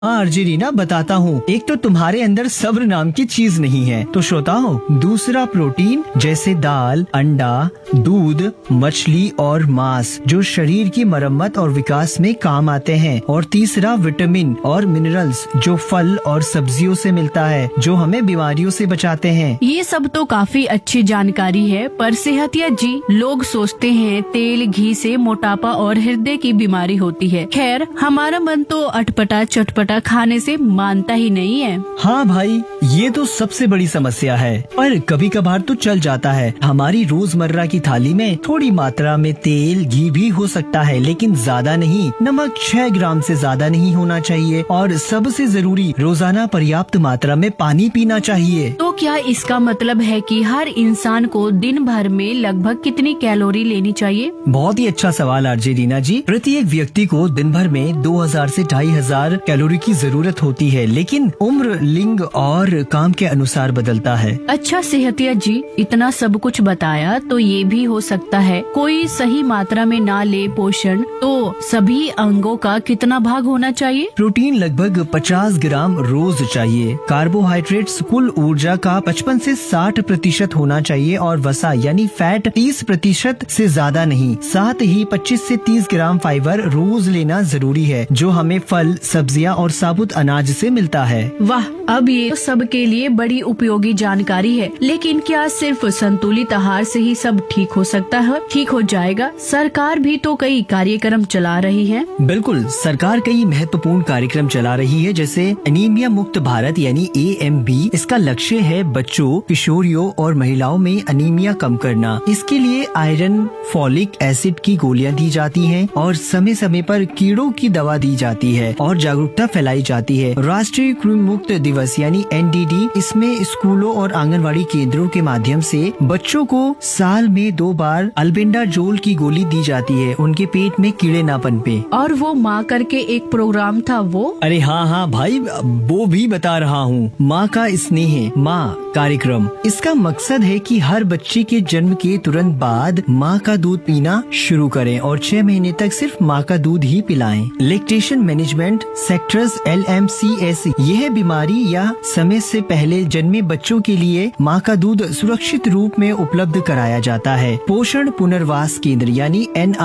हाँ अर्जेंटीना बताता हूँ। एक तो तुम्हारे अंदर सब्र नाम की चीज नहीं है, तो श्रोताओं, दूसरा प्रोटीन जैसे दाल, अंडा, दूध, मछली और मांस जो शरीर की मरम्मत और विकास में काम आते हैं। और तीसरा विटामिन और मिनरल्स जो फल और सब्जियों से मिलता है, जो हमें बीमारियों से बचाते हैं। ये सब तो काफी अच्छी जानकारी है, पर सेहतिया जी, लोग सोचते हैं तेल घी से मोटापा और हृदय की बीमारी होती है। खैर, हमारा मन तो अटपटा चटपटा खाने से मानता ही नहीं है। हाँ भाई, ये तो सबसे बड़ी समस्या है, पर कभी कभार तो चल जाता है। हमारी रोजमर्रा की थाली में थोड़ी मात्रा में तेल घी भी हो सकता है, लेकिन ज्यादा नहीं। नमक 6 ग्राम से ज्यादा नहीं होना चाहिए, और सबसे जरूरी, रोजाना पर्याप्त मात्रा में पानी पीना चाहिए। तो क्या इसका मतलब है कि हर इंसान को दिन भर में लगभग कितनी कैलोरी लेनी चाहिए? बहुत ही अच्छा सवाल अर्जेंटीना जी। प्रत्येक व्यक्ति को दिन भर में 2000 से 2500 कैलोरी की जरूरत होती है, लेकिन उम्र, लिंग और काम के अनुसार बदलता है। अच्छा सेहतिया जी, इतना सब कुछ बताया तो ये भी हो सकता है कोई सही मात्रा में ना ले पोषण, तो सभी अंगों का कितना भाग होना चाहिए? प्रोटीन लगभग 50 ग्राम रोज चाहिए। कार्बोहाइड्रेट्स कुल ऊर्जा का 55 से 60% होना चाहिए, और वसा यानी फैट 30% से ज्यादा नहीं। साथ ही 25 से 30 ग्राम फाइबर रोज लेना जरूरी है, जो हमें फल, सब्जियां और साबुत अनाज से मिलता है। वाह, अब ये सबके लिए बड़ी उपयोगी जानकारी है। लेकिन क्या सिर्फ संतुलित आहार से ही सब ठीक हो सकता है? ठीक हो जाएगा? सरकार भी तो कई कार्यक्रम चला रही है। बिल्कुल, सरकार कई महत्वपूर्ण कार्यक्रम चला रही है, जैसे एनीमिया मुक्त भारत यानी AMB। इसका लक्ष्य है बच्चों, किशोरियों और महिलाओं में अनीमिया कम करना। इसके लिए आयरन, फॉलिक एसिड की गोलियां दी जाती हैं, और समय समय पर कीड़ों की दवा दी जाती है, और जागरूकता फैलाई जाती है। राष्ट्रीय कृमि मुक्त दिवस यानी NDD, इसमें स्कूलों और आंगनवाड़ी केंद्रों के माध्यम से बच्चों को साल में 2 बार अल्बेंडाजोल की गोली दी जाती है, उनके पेट में कीड़े ना पनपे। और वो माँ करके एक प्रोग्राम था वो? अरे हाँ भाई, वो भी बता रहा हूँ। माँ का स्नेह माँ कार्यक्रम, इसका मकसद है कि हर बच्चे के जन्म के तुरंत बाद माँ का दूध पीना शुरू करें, और 6 महीने तक सिर्फ माँ का दूध ही पिलाएं। लैक्टेशन मैनेजमेंट सेक्टर्स LMCS, यह बीमारी या समय से पहले जन्मे बच्चों के लिए माँ का दूध सुरक्षित रूप में उपलब्ध कराया जाता है। पोषण पुनर्वास केंद्र यानी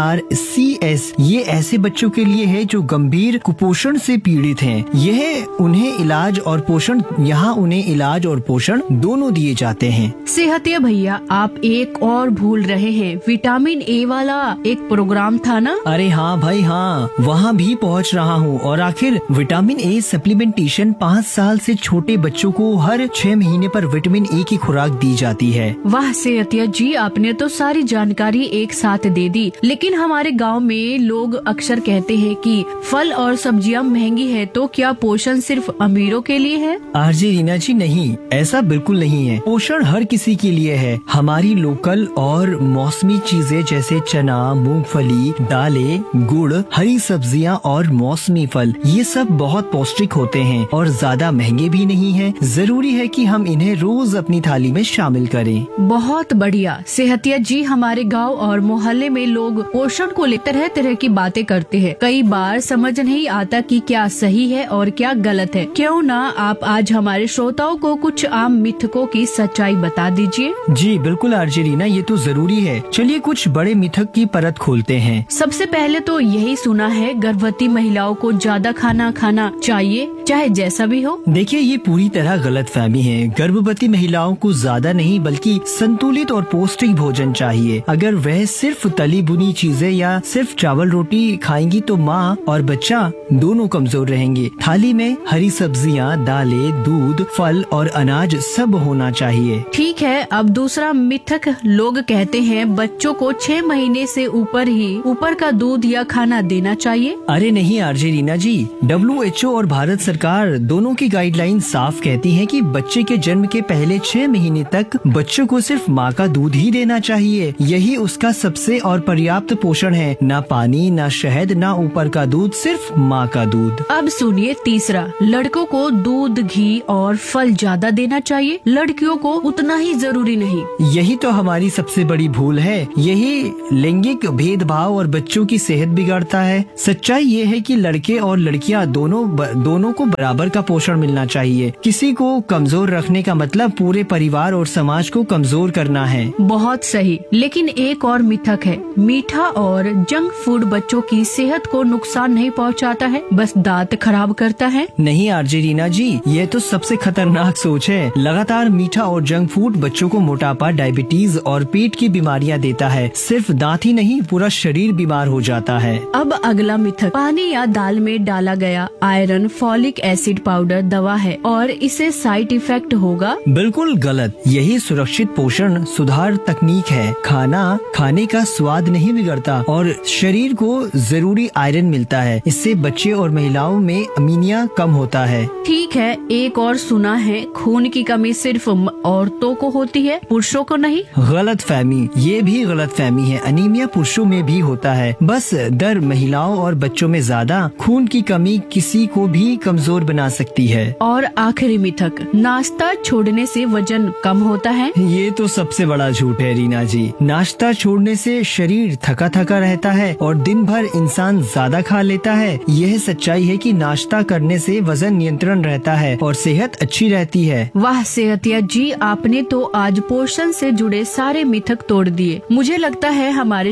NRCS, ये ऐसे बच्चों के लिए है जो गंभीर कुपोषण से पीड़ित हैं। उन्हें इलाज और पोषण दोनों दिए जाते हैं। सेहतिया भैया, आप एक और भूल रहे हैं, विटामिन A वाला एक प्रोग्राम था ना? अरे हाँ भाई हाँ, वहाँ भी पहुँच रहा हूँ। और आखिर विटामिन A सप्लीमेंटेशन 5 साल से छोटे बच्चों को हर 6 महीने पर विटामिन A की खुराक दी जाती है। वाह सेहतिया जी, आपने तो सारी जानकारी एक साथ दे दी। लेकिन हमारे गांव में लोग अक्सर कहते हैं कि फल और सब्जियां महंगी है, तो क्या पोषण सिर्फ अमीरों के लिए है? अर्जेंटीना जी नहीं, ऐसा बिल्कुल नहीं है। पोषण हर किसी के लिए है। हमारी लोकल और मौसमी चीजें जैसे चना, मूंगफली, दालें, गुड़, हरी सब्जियां और मौसमी फल, ये सब बहुत पौष्टिक होते हैं और ज्यादा महंगे भी नहीं हैं। जरूरी है कि हम इन्हें रोज अपनी थाली में शामिल करें। बहुत बढ़िया सेहतिया जी, हमारे गांव और मोहल्ले में लोग पोषण को लेकर तरह तरह की बातें करते हैं। कई बार समझ नहीं आता कि क्या सही है और क्या गलत है। क्यों ना आप आज हमारे श्रोताओं को कुछ आम मिथकों की सच्चाई बता दीजिए। जी बिल्कुल अर्जेंटीना, ये तो जरूरी है। चलिए कुछ बड़े मिथक की परत खोलते हैं। सबसे पहले तो यही सुना है, गर्भवती महिलाओं को ज्यादा खाना खाना चाहिए, चाहे जैसा भी हो। देखिए, ये पूरी तरह गलत फहमी है। गर्भवती महिलाओं को ज्यादा नहीं बल्कि संतुलित और पौष्टिक भोजन चाहिए। अगर वह सिर्फ तली भुनी चीजें या सिर्फ चावल रोटी खाएंगी तो माँ और बच्चा दोनों कमजोर रहेंगे। थाली में हरी सब्जियाँ, दालें, दूध, फल और अनाज सब होना चाहिए। ठीक है, अब दूसरा मिथक, लोग कहते हैं बच्चों को 6 महीने से ऊपर का दूध या खाना देना चाहिए। अरे नहीं अर्जेंटीना जी, WHO और भारत सरकार दोनों की गाइडलाइन साफ कहती हैं कि बच्चे के जन्म के पहले 6 महीने तक बच्चों को सिर्फ माँ का दूध ही देना चाहिए। यही उसका सबसे और पर्याप्त पोषण है। ना पानी, ना शहद, ना ऊपर का दूध, सिर्फ माँ का दूध। अब सुनिए तीसरा, लड़कों को दूध, घी और फल ज्यादा देना चाहिए, लड़कियों को उतना ही जरूरी नहीं। यही तो हमारी सबसे बड़ी भूल है। यही लैंगिक भेदभाव और बच्चों की सेहत बिगाड़ता है। सच्चाई ये है कि लड़के और लड़कियां दोनों को बराबर का पोषण मिलना चाहिए। किसी को कमजोर रखने का मतलब पूरे परिवार और समाज को कमजोर करना है। बहुत सही, लेकिन एक और मिथक है, मीठा और जंक फूड बच्चों की सेहत को नुकसान नहीं पहुंचाता है, बस दांत खराब करता है। नहीं आरजे रीना जी, ये तो सबसे खतरनाक सोच है। लगातार मीठा और जंक फूड बच्चों को मोटापा, डायबिटीज और पेट की बीमारियां देता है। सिर्फ दांत ही नहीं, पूरा शरीर बीमार हो जाता है। अब अगला मिथक, पानी या दाल में डाला गया आयरन, फॉलिक एसिड पाउडर दवा है और इससे साइड इफेक्ट होगा। बिल्कुल गलत। यही सुरक्षित पोषण सुधार तकनीक है। खाने का स्वाद नहीं बिगड़ता और शरीर को जरूरी आयरन मिलता है। इससे बच्चे और महिलाओं में अमीनिया कम होता है। ठीक है, एक और सुना है, खून की कमी सिर्फ औरतों को होती है, पुरुषों को नहीं। गलत फहमी, ये भी गलत फहमी है। अनीमिया पुरुषों में भी होता है, बस दर महिलाओं और बच्चों में ज्यादा। खून की कमी किसी को भी कमजोर बना सकती है। और आखिरी मिथक, नाश्ता छोड़ने से वजन कम होता है। ये तो सबसे बड़ा झूठ है रीना जी। नाश्ता छोड़ने से शरीर थका थका रहता है और दिन भर इंसान ज्यादा खा लेता है। यह सच्चाई है कि नाश्ता करने से वजन नियंत्रण रहता है और सेहत अच्छी रहती है। वाह सेहतिया जी, आपने तो आज पोषण से जुड़े सारे मिथक तोड़ दिए। मुझे लगता है हमारे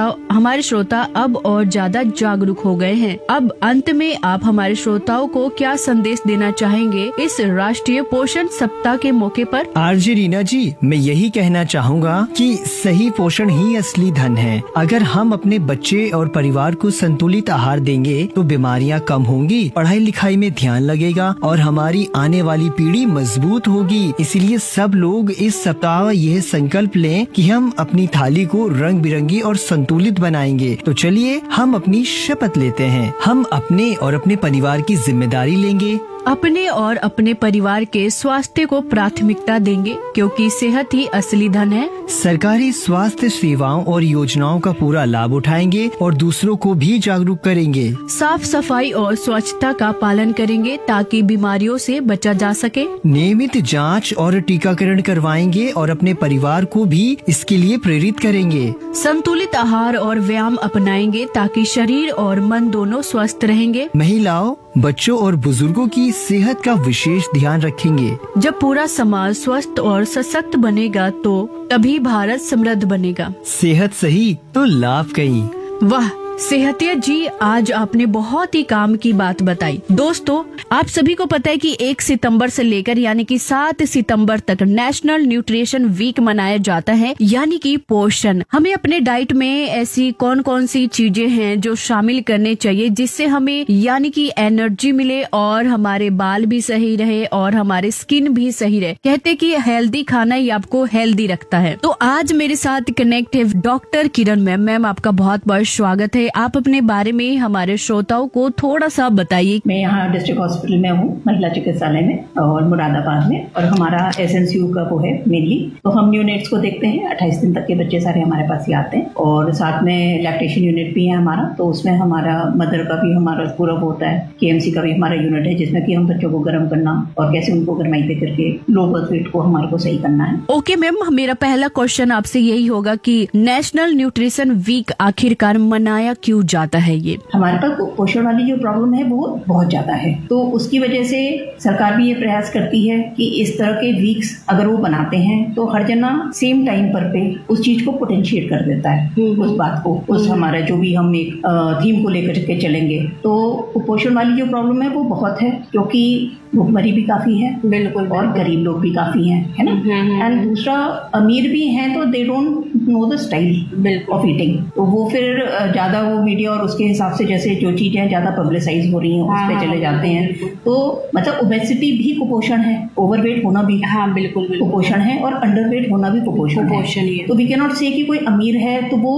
श्रोता अब और ज्यादा जागरूक हो गए हैं। अब अंत में आप हमारे श्रोताओं को क्या संदेश देना चाहेंगे इस राष्ट्रीय पोषण सप्ताह के मौके पर? आरजे रीना जी, मैं यही कहना चाहूँगा कि सही पोषण ही असली धन है। अगर हम अपने बच्चे और परिवार को संतुलित आहार देंगे तो बीमारियां कम होंगी, पढ़ाई लिखाई में ध्यान लगेगा और हमारी आने वाली पीढ़ी मजबूत होगी। इसलिए सब लोग इस सप्ताह यह संकल्प लें कि हम अपनी थाली को रंग बिरंगी और संतुलित बनाएंगे। तो चलिए हम अपनी शपथ लेते हैं। हम अपने और अपने परिवार की जिम्मेदारी लेंगे, अपने और अपने परिवार के स्वास्थ्य को प्राथमिकता देंगे, क्योंकि सेहत ही असली धन है। सरकारी स्वास्थ्य सेवाओं और योजनाओं का पूरा लाभ उठाएंगे और दूसरों को भी जागरूक करेंगे। साफ सफाई और स्वच्छता का पालन करेंगे ताकि बीमारियों से बचा जा सके। नियमित जांच और टीकाकरण करवाएंगे और अपने परिवार को भी इसके लिए प्रेरित करेंगे। संतुलित आहार और व्यायाम अपनाएंगे ताकि शरीर और मन दोनों स्वस्थ रहेंगे। महिलाओं, बच्चों और बुजुर्गों की सेहत का विशेष ध्यान रखेंगे। जब पूरा समाज स्वस्थ और सशक्त बनेगा तो तभी भारत समृद्ध बनेगा। सेहत सही तो लाभ कहीं। वाह सेहतिया जी, आज आपने बहुत ही काम की बात बताई। दोस्तों, आप सभी को पता है कि 1 सितंबर से लेकर यानी कि 7 सितंबर तक नेशनल न्यूट्रिशन वीक मनाया जाता है, यानी कि पोषण। हमें अपने डाइट में ऐसी कौन कौन सी चीजें हैं जो शामिल करने चाहिए जिससे हमें यानी कि एनर्जी मिले और हमारे बाल भी सही रहे और हमारे स्किन भी सही रहे। कहते कि हेल्दी खाना ही आपको हेल्दी रखता है। तो आज मेरे साथ कनेक्ट है डॉक्टर किरण मैम, आपका बहुत बहुत स्वागत है। आप अपने बारे में हमारे श्रोताओं को थोड़ा सा बताइए। मैं यहाँ डिस्ट्रिक्ट हॉस्पिटल में हूँ, महिला चिकित्सालय में और मुरादाबाद में, और हमारा SNCU का वो है मेनली। तो हम न्यूनेट्स को देखते हैं, 28 दिन तक के बच्चे सारे हमारे पास ही आते हैं, और साथ में लैक्टेशन यूनिट भी है हमारा। तो उसमें हमारा मदर का भी हमारा पूरा होता है, KMC का भी हमारा यूनिट है, जिसमें कि हम बच्चों को गर्म करना और कैसे उनको गर्माई दे करके लो बर्थ वेट को हमारे को सही करना है। ओके मैम, मेरा पहला क्वेश्चन आपसे यही होगा कि नेशनल न्यूट्रिशन वीक आखिरकार मनाया क्यों जाता है? ये हमारे पास पोषण वाली जो प्रॉब्लम है वो बहुत ज्यादा है, तो उसकी वजह से सरकार भी ये प्रयास करती है कि इस तरह के वीक्स अगर वो बनाते हैं तो हर जना सेम टाइम पर पे उस चीज को पोटेंशिएट कर देता है, उस बात को, उस हमारा जो भी हम एक थीम को लेकर के चलेंगे। तो कुपोषण वाली जो प्रॉब्लम है वो बहुत है, क्योंकि भूखमरी भी काफी है, बिल्कुल, और गरीब लोग भी काफी हैं, है ना। एंड दूसरा, अमीर भी हैं तो they don't know the style of eating, तो वो फिर ज्यादा वो मीडिया और उसके हिसाब से जैसे जो चीजें ज्यादा पब्लिसाइज हो रही हैं उस पे चले जाते हैं। तो मतलब ओबेसिटी भी कुपोषण है, ओवरवेट होना भी बिल्कुल कुपोषण है, और अंडरवेट होना भी कुपोषण है। तो वी कैन नॉट से कि कोई अमीर है तो वो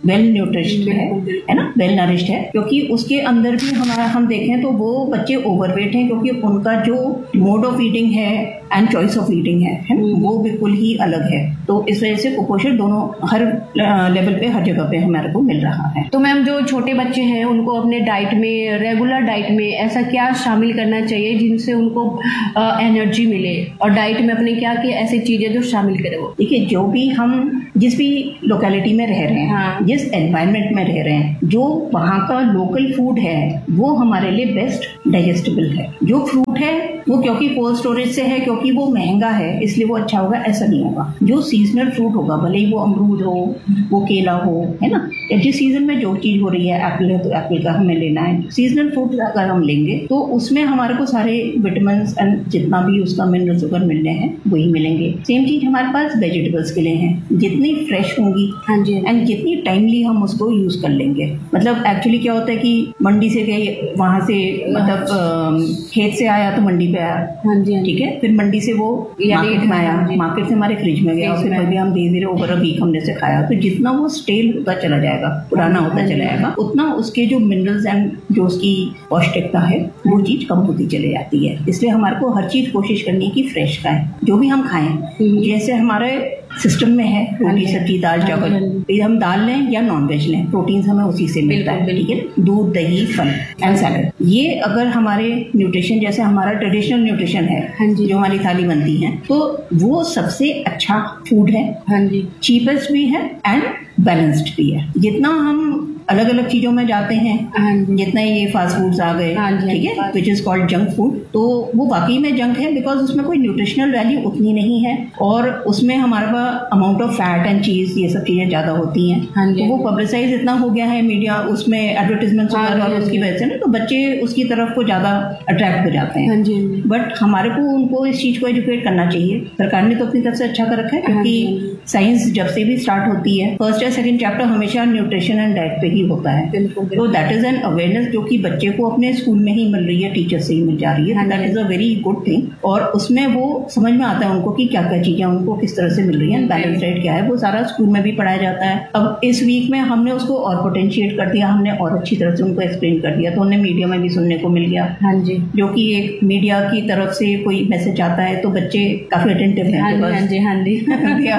वेल न्यूट्रिश्ड है ना, वेल नरिश्ड है, क्योंकि उसके अंदर भी हम देखें तो वो बच्चे ओवरवेट हैं क्योंकि उनका जो मोड ऑफ ईटिंग है एंड चॉइस ऑफ ईटिंग है ना, वो बिल्कुल ही अलग है। तो इस वजह से कुपोषण दोनों हर लेवल पे, हर जगह पे हमारे को मिल रहा है। तो मैम जो छोटे बच्चे हैं उनको अपने डाइट में, रेगुलर डाइट में ऐसा क्या शामिल करना चाहिए जिनसे उनको एनर्जी मिले, और डाइट में अपने क्या क्या ऐसी चीजें जो शामिल करें वो? देखिए, जो भी हम जिस भी लोकेलिटी में रह रहे हैं, हाँ। जिस एनवायरनमेंट में रह रहे हैं, जो वहाँ का लोकल फूड है वो हमारे लिए बेस्ट डाइजेस्टेबल है। जो फ्रूट है वो क्योंकि कोल्ड स्टोरेज से है, क्योंकि वो महंगा है इसलिए वो अच्छा होगा, ऐसा नहीं होगा। जो सीजनल फ्रूट होगा, भले ही वो अमरूद हो, वो केला हो, है ना, या जिस सीजन में जो चीज हो रही है, एप्पल है तो एप्पल का हमें लेना है। सीजनल फ्रूट अगर हम लेंगे तो उसमें हमारे को सारे विटामिन एंड जितना भी उसका मिनरल शुगर मिलने हैं वही मिलेंगे। सेम चीज हमारे पास वेजिटेबल्स के लिए है, जितनी फ्रेश होंगी एंड जितनी टाइमली हम उसको यूज कर लेंगे। मतलब एक्चुअली क्या होता है कि मंडी से गए, वहां से मतलब खेत से आया तो मंडी पे आया, ठीक है, फिर मंडी से वो मार्केट में आया, मार्केट से हमारे फ्रिज में गया, फिर कभी हम धीरे धीरे ओवर अ वीक हमने से खाया, तो जितना वो स्टेल होता चला जाएगा, पुराना होता चला जाएगा, उतना उसके जो मिनरल्स एंड जो उसकी पौष्टिकता है वो चीज कम होती चली जाती है। इसलिए हमारे को हर चीज कोशिश करनी है कि फ्रेश खाएं, जो भी हम खाएं। जैसे हमारे सिस्टम में है रोटी सब्जी दाल चावल, हम दाल लें या नॉन वेज लें, प्रोटीन हमें उसी से मिलता है, ठीक है। दूध, दही, फल एंड सैलड, ये अगर हमारे न्यूट्रिशन, जैसे हमारा ट्रेडिशनल न्यूट्रिशन है जो हमारी थाली बनती है, तो वो सबसे अच्छा फूड है, चीपेस्ट भी है एंड बैलेंस्ड भी है। जितना हम अलग अलग चीजों में जाते हैं, जितना ये फास्ट फूड्स आ गए, ठीक है, which is called junk food, तो वो वाकई में जंक है, बिकॉज उसमें कोई न्यूट्रिशनल वैल्यू उतनी नहीं है, और उसमें हमारे पास अमाउंट ऑफ फैट एंड चीज, ये सब चीजें ज्यादा होती हैं। तो वो पब्लिसाइज इतना हो गया है मीडिया, उसमें एडवर्टीजमेंट और उसकी वजह से ना, तो बच्चे उसकी तरफ को ज्यादा अट्रैक्ट हो जाते हैं। बट हमारे को उनको इस चीज को एजुकेट करना चाहिए। सरकार ने तो अपनी तरफ से अच्छा कर रखा है, क्योंकि साइंस जब से भी स्टार्ट होती है, फर्स्ट या सेकंड चैप्टर हमेशा न्यूट्रिशन एंड डाइट पे ही होता है। तो दैट इज एन अवेयरनेस जो कि बच्चे को अपने स्कूल में ही मिल रही है, टीचर से ही मिल जा रही है। That is a very good thing, और उसमें वो समझ में आता है उनको कि क्या क्या चीजें उनको किस तरह से मिल रही है, बैलेंस डाइट क्या है, वो सारा स्कूल में भी पढ़ाया जाता है। अब इस वीक में हमने उसको और पोटेंशिएट कर दिया, हमने और अच्छी तरह से उनको एक्सप्लेन कर दिया, तो उन्हें मीडिया में भी सुनने को मिल गया, जो कि एक मीडिया की तरफ से कोई मैसेज आता है तो बच्चे काफी अटेंटिव हैं, they are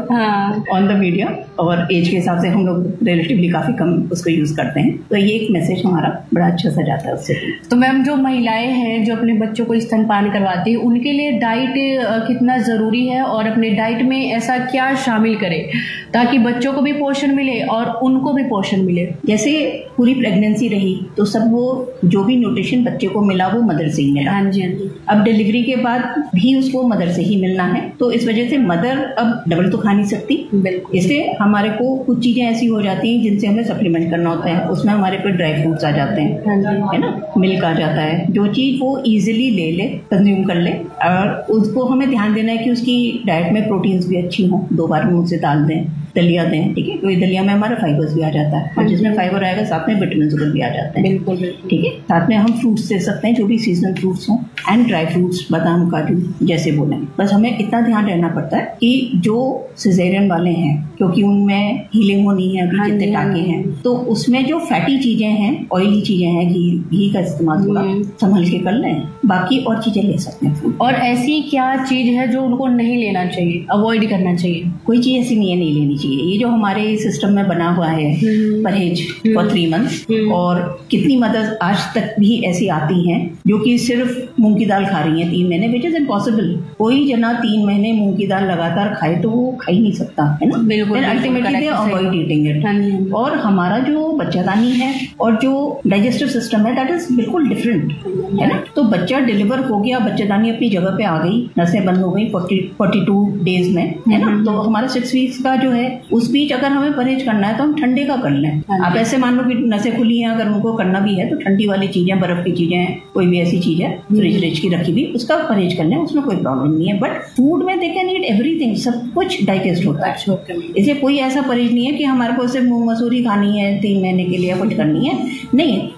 more on the media, और एज के हिसाब से हम लोग रिलेटिवली काफी कम उसको यूज करते हैं। तो ये एक मैसेज हमारा बड़ा अच्छा सा जाता है उससे। तो मैम, जो महिलाएं हैं जो अपने बच्चों को स्तनपान करवाती है, उनके लिए डाइट कितना जरूरी है, और अपने डाइट में ऐसा क्या शामिल करें ताकि बच्चों को भी पोषण मिले और उनको भी पोषण मिले? जैसे पूरी प्रेगनेंसी रही तो सब वो जो भी न्यूट्रिशन बच्चे को मिला वो मदर से ही मिला। अब डिलीवरी के बाद भी उसको मदर से ही मिलना है, तो इस वजह से मदर अब डबल तो खा नहीं सकती, इसलिए हमारे को कुछ चीजें ऐसी हो जाती हैं जिनसे हमें सप्लीमेंट करना होता है। उसमें हमारे पे ड्राई फ्रूट्स आ जाते हैं, है ना, मिल्क आ जाता है, जो चीज वो इजीली ले कंज्यूम कर ले, और उसको हमें ध्यान देना है कि उसकी डाइट में प्रोटीन्स भी अच्छी हों, 2 बार मुंह से दाल दें, दलिया दें, ठीक है, क्योंकि दलिया में हमारा फाइबर्स भी आ जाता है, और जिसमें फाइबर आएगा साथ में विटामिन शुगर भी आ जाते हैं, बिल्कुल, ठीक है। साथ में हम फ्रूट्स दे सकते हैं, जो भी सीजनल फ्रूट्स हों, एंड ड्राई फ्रूट्स, बादाम, काजू, जैसे बोले। बस हमें इतना ध्यान रहना पड़ता है कि जो सिजेरियन वाले हैं, क्योंकि उनमें हीलिंग होनी है, अभी जितने टाके हैं, तो उसमें जो फैटी चीजें हैं, ऑयली चीजें हैं, घी का इस्तेमाल थोड़ा संभल के कर लें, बाकी और चीजें ले सकते हैं। और ऐसी क्या चीज है जो उनको नहीं लेना चाहिए, अवॉइड करना चाहिए? कोई चीज ऐसी नहीं है नहीं लेनी चाहिए। ये जो हमारे सिस्टम में बना हुआ है परहेज फॉर 3 मंथ्स, और कितनी मदर्स आज तक भी ऐसी आती हैं जो कि सिर्फ मूंग की दाल खा रही हैं 3 महीने, विच इज इम्पॉसिबल। कोई जना 3 महीने मूंग की दाल लगातार खाए तो वो खा ही नहीं सकता, है ना, बिल्कुल। Ultimately they avoid eating it. और हमारा जो बच्चादानी है और जो डाइजेस्टिव सिस्टम है, दैट इज बिल्कुल डिफरेंट, है ना। तो बच्चा डिलीवर हो गया, बच्चादानी अपनी जगह पे आ गई, नसें बंद हो गई 42 डेज में, है ना। तो हमारा 6 वीक्स का जो है, उस बीच अगर हमें परहेज करना है तो हम ठंडे का कर लें। आप ऐसे मान लो कि नसें खुली हैं, अगर उनको करना भी है तो ठंडी वाली चीजें, बर्फ की चीजें, कोई भी ऐसी चीज है फ्रिज रिज की रखी हुई, उसका परहेज कर लें, उसमें कोई प्रॉब्लम नहीं है। बट फूड में दे कैन ईट एवरीथिंग, सब कुछ डाइजेस्ट होता है। इसे कोई ऐसा परहेज नहीं है कि हमारे को सिर्फ मूंग मसूरी खानी है 3 महीने के लिए, कुछ करनी है, नहीं।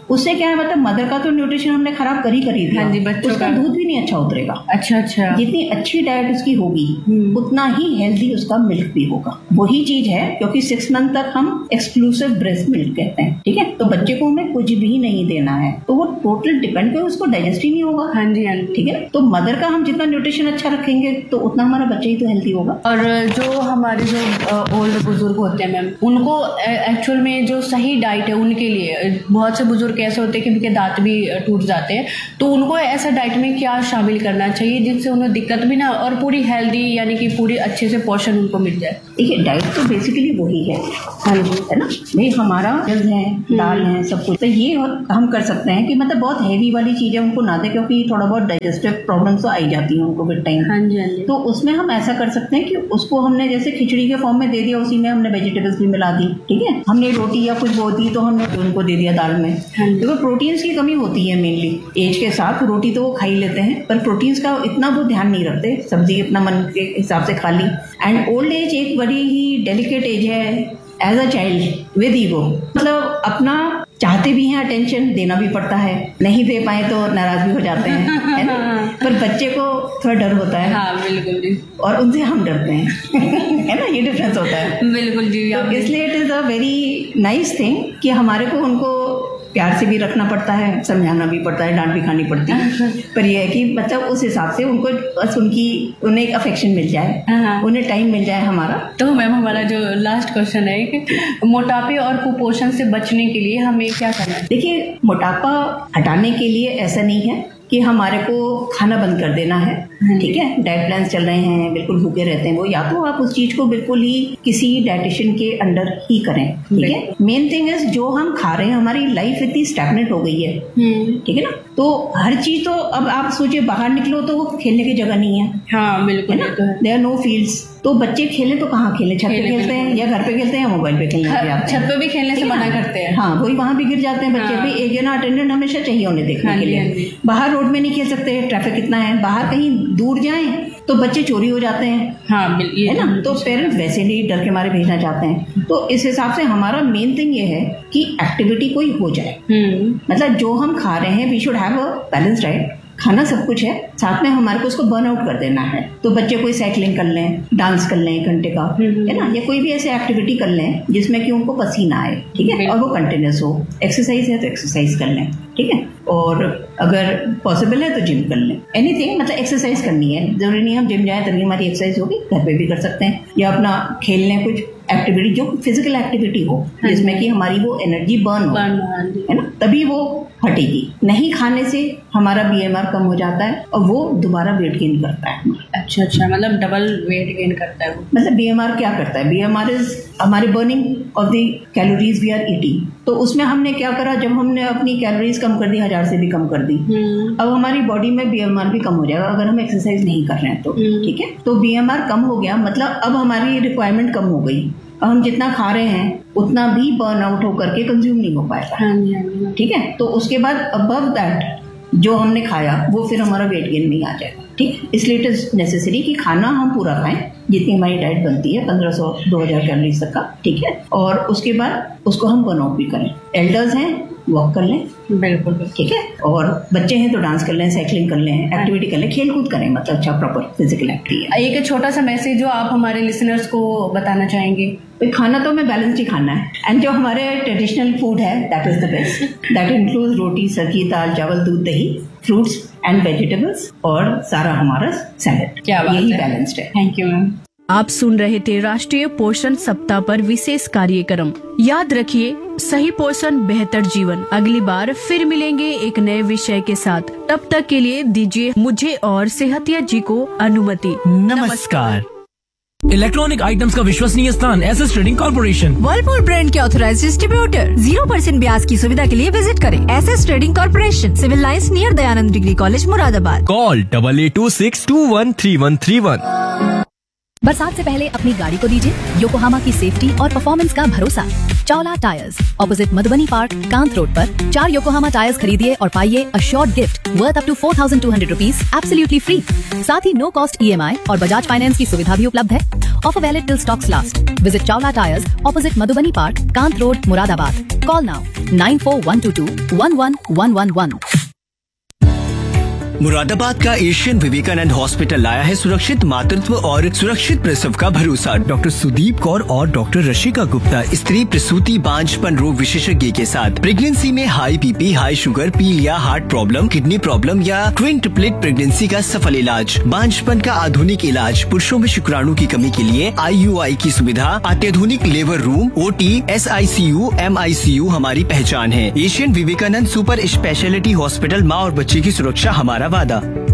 उससे क्या है, मतलब मदर का तो न्यूट्रिशन हमने खराब कर ही दिया। हाँ जी, बच्चों उसका का दूध भी नहीं अच्छा उतरेगा। अच्छा। जितनी अच्छी डाइट उसकी होगी उतना ही हेल्दी उसका मिल्क भी होगा। वही चीज है, क्योंकि 6 मंथ तक हम एक्सक्लूसिव ब्रेस्ट मिल्क कहते हैं, ठीक है। तो बच्चे को हमें कुछ भी नहीं देना है, तो वो टोटल डिपेंड करे, उसको डाइजेस्ट ही नहीं होगा। हाँ जी, ठीक है। तो मदर का हम जितना न्यूट्रिशन अच्छा रखेंगे तो उतना हमारा बच्चा ही तो हेल्दी होगा। और जो हमारे जो ओल्ड बुजुर्ग होते हैं मैम, उनको एक्चुअल में जो सही डाइट है उनके लिए, बहुत से बुजुर्ग ऐसे होते हैं कि उनके दांत भी टूट जाते हैं, तो उनको ऐसा डाइट में क्या शामिल करना चाहिए जिनसे उन्हें दिक्कत भी ना और पूरी हेल्दी यानी कि पूरी अच्छे से पोषण उनको मिल जाए? देखिए, डाइट तो बेसिकली वही है, हाँ जी, है ना भाई। हमारा जल्द है, दाल है, सब कुछ, तो ये हम कर सकते हैं कि मतलब बहुत हैवी वाली चीजें उनको ना दे, क्योंकि थोड़ा बहुत डाइजेस्टिव प्रॉब्लम्स तो आई जाती है उनको विद टाइम। हाँ जी। तो उसमें हम ऐसा कर सकते हैं कि उसको हमने जैसे खिचड़ी के फॉर्म में दे दिया, उसी में हमने वेजिटेबल्स भी मिला दी, ठीक है। हमने रोटी या कुछ वो दी तो हमने उनको दे दिया दाल में। देखो, प्रोटीन्स की कमी होती है मेनली एज के साथ। रोटी तो वो खा ही लेते हैं, पर प्रोटीन्स का इतना वो ध्यान नहीं रखते, सब्जी अपना मन के हिसाब से खा ली। एंड ओल्ड एज एक बड़ी ही डेलिकेट एज है as a child with ego, मतलब अपना चाहते भी हैं, अटेंशन देना भी पड़ता है, नहीं दे पाए तो नाराज भी हो जाते हैं, है ना। पर बच्चे को थोड़ा डर होता है। हाँ, बिल्कुल जी। और उनसे हम डरते हैं है ना, ये डिफरेंस होता है। बिल्कुल जी। तो इसलिए it is a very nice thing कि हमारे को उनको प्यार से भी रखना पड़ता है, समझाना भी पड़ता है, डांट भी खानी पड़ती है, पर यह है कि मतलब उस हिसाब से उनको बस उन्हें एक अफेक्शन मिल जाए, उन्हें टाइम मिल जाए हमारा। तो मैम, हमारा जो लास्ट क्वेश्चन है कि मोटापे और कुपोषण से बचने के लिए हमें क्या करना है? देखिए, मोटापा हटाने के लिए ऐसा नहीं है कि हमारे को खाना बंद कर देना है, ठीक है। डाइट प्लान चल रहे हैं, बिल्कुल भूखे रहते हैं वो, या तो आप उस चीज को बिल्कुल ही किसी डाइटिशियन के अंडर ही करें, ठीक है। मेन थिंग इज जो हम खा रहे हैं, हमारी लाइफ इतनी स्टैग्नेंट हो गई है, ठीक है ना। तो हर चीज तो अब आप सोचिए, बाहर निकलो तो खेलने की जगह नहीं है। हाँ, बिल्कुल। देयर आर नो फील्ड्स, तो बच्चे खेले तो कहाँ खेले, छत पे खेलते हैं या घर पे खेलते हैं या मोबाइल पे खेलने लग जाते हैं। छत पे भी खेलने से मना करते हैं। हाँ, वही वहां भी गिर जाते हैं बच्चे भी। एक जना अटेंडेंट हमेशा चाहिए उन्हें देखने के लिए। बाहर रोड में नहीं खेल सकते, ट्रैफिक कितना है, बाहर कहीं दूर जाएं तो बच्चे चोरी हो जाते हैं, हाँ, है ना। तो पेरेंट्स वैसे भी डर के मारे भेजना चाहते हैं। तो इस हिसाब से हमारा मेन थिंग ये है कि एक्टिविटी कोई हो जाए, मतलब जो हम खा रहे हैं we should have a balance diet. खाना सब कुछ है, साथ में हमारे को उसको बर्न आउट कर देना है। तो बच्चे कोई साइकिलिंग कर लें, डांस कर लें 1 घंटे का, है ना, या कोई भी ऐसे एक्टिविटी कर लें जिसमें कि उनको पसीना आए, ठीक है, और वो कंटिन्यूस हो। एक्सरसाइज है तो एक्सरसाइज कर लें, ठीक है। और अगर पॉसिबल है तो जिम कर लें, एनीथिंग, मतलब एक्सरसाइज करनी है। जरूरी नहीं हम जिम जाए तभी हमारी एक्सरसाइज होगी, घर पे भी कर सकते हैं, या अपना खेल लें कुछ एक्टिविटी जो फिजिकल एक्टिविटी हो जिसमें कि हमारी वो एनर्जी बर्न हो, है ना, तभी वो हटेगी। नहीं खाने से हमारा BMR कम हो जाता है और वो दोबारा वेट गेन करता है। अच्छा, मतलब डबल वेट गेन करता है वो। मतलब BMR क्या करता है? BMR इज हमारे burning of the calories we are eating. तो उसमें हमने क्या करा, जब हमने अपनी कैलोरीज कम कर दी, 1000 से भी कम कर दी, अब हमारी बॉडी में BMR भी कम हो जाएगा अगर हम एक्सरसाइज नहीं कर रहे हैं तो, ठीक है। तो BMR कम हो गया, मतलब अब हमारी रिक्वायरमेंट कम हो गई। अब हम जितना खा रहे हैं उतना भी बर्न आउट होकर के कंज्यूम नहीं हो पाएगा, ठीक है। तो उसके बाद अबव दैट जो हमने खाया वो फिर हमारा वेट गेन नहीं आ जाएगा, ठीक। इसलिए इट इज नेसेसरी कि खाना हम पूरा खाएं जितनी हमारी डाइट बनती है, 1500-2000 कैलोरीज तक का, ठीक है। और उसके बाद उसको हम बर्न आउट भी करें। एल्डर्स हैं, वॉक कर लें, बिल्कुल, ठीक है। और बच्चे हैं तो डांस कर लें, साइकिलिंग कर लें, एक्टिविटी कर लें, खेल कूद करें, मतलब अच्छा प्रॉपर फिजिकल एक्टिविटी। एक छोटा सा मैसेज जो आप हमारे लिसनर्स को बताना चाहेंगे? खाना तो हमें बैलेंस ही खाना है, एंड जो हमारे ट्रेडिशनल फूड है that is the best. That includes रोटी, सब्जी, दाल, चावल, दूध, दही, फ्रूट्स एंड वेजिटेबल्स और सारा हमारा सैलेड। क्या बात है, यही बैलेंस्ड है। Thank you ma'am. आप सुन रहे थे राष्ट्रीय पोषण सप्ताह पर विशेष कार्यक्रम। याद रखिए, सही पोषण बेहतर जीवन। अगली बार फिर मिलेंगे एक नए विषय के साथ। तब तक के लिए दीजिए मुझे और सेहतिया जी को अनुमति। नमस्कार। इलेक्ट्रॉनिक आइटम्स का विश्वसनीय स्थान SS trading corporation. Whirlpool brand के ऑथराइज्ड डिस्ट्रीब्यूटर। 0% ब्याज की सुविधा के लिए विजिट करें SS trading corporation, civil lines near Dayanand degree college, Moradabad. Call 8826213131। बरसात से पहले अपनी गाड़ी को दीजिए योकोहामा की सेफ्टी और परफॉर्मेंस का भरोसा। Chawla tyres, opposite Madhubani park, Kant road पर 4 योकोहामा टायर्स खरीदिए और पाइए a short gift worth up to 4,200 rupees absolutely free. साथ ही नो कॉस्ट EMI और बजाज फाइनेंस की सुविधा भी उपलब्ध है। Offer valid till stocks last. Visit Chawla tyres, opposite Madhubani park, Kant road, Moradabad. Call now 9412211111। Moradabad का एशियन विवेकानंद हॉस्पिटल लाया है सुरक्षित मातृत्व और सुरक्षित प्रसव का भरोसा। डॉक्टर सुदीप कौर और डॉक्टर रशिका गुप्ता स्त्री प्रसूति बांझपन रोग विशेषज्ञ के साथ प्रेगनेंसी में हाई BP, हाई शुगर, पील या हार्ट प्रॉब्लम, किडनी प्रॉब्लम या ट्विन ट्रिपलेट प्रेगनेंसी का सफल इलाज। बांझपन का आधुनिक इलाज, पुरुषों में शुक्राणु की कमी के लिए IUI की सुविधा, अत्याधुनिक labour room, OT, SICU, MICU हमारी पहचान है। Asian Vivekananda super speciality hospital, माँ और बच्चे की सुरक्षा हमारा वादा।